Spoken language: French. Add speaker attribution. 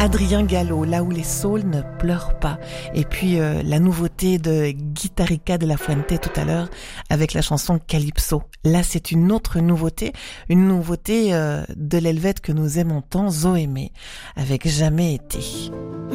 Speaker 1: Adrien Gallo, là où les saules ne pleurent pas. Et puis la nouveauté de Guitarrica de la Fuente tout à l'heure avec la chanson Calypso. Là c'est une autre nouveauté, de l'Helvète que nous aimons tant, Zoémé, avec Jamais été.